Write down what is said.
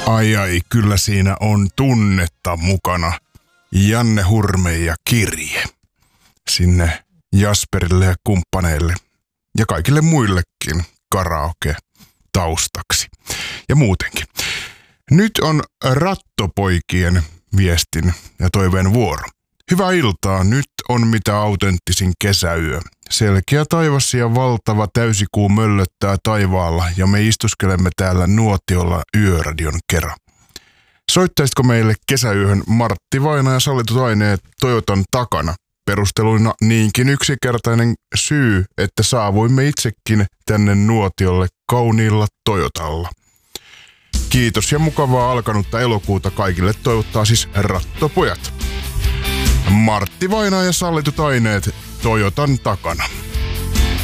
Ai, kyllä siinä on tunnetta mukana. Janne Hurme ja kirje. Sinne Jasperille ja kumppaneille ja kaikille muillekin karaoke taustaksi. Ja muutenkin. Nyt on Rattopoikien viestin ja toiveen vuoro. Hyvää iltaa, nyt on mitä autenttisin kesäyö. Selkeä taivas ja valtava täysikuu möllöttää taivaalla ja me istuskelemme täällä nuotiolla Yöradion kera. Soittaisitko meille kesäyöhön Martti Vainaja sallitut aineet Toyotan takana? Perusteluina niinkin yksinkertainen syy, että saavuimme itsekin tänne nuotiolle kauniilla Toyotalla. Kiitos ja mukavaa alkanutta elokuuta kaikille toivottaa siis Rattopojat. Martti Vainaja sallitut aineet Toyotan takana.